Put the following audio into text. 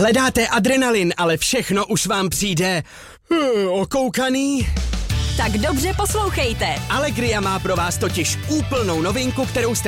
Hledáte adrenalin, ale všechno už vám přijde okoukaný? Tak dobře poslouchejte. Allegria má pro vás totiž úplnou novinku, kterou jste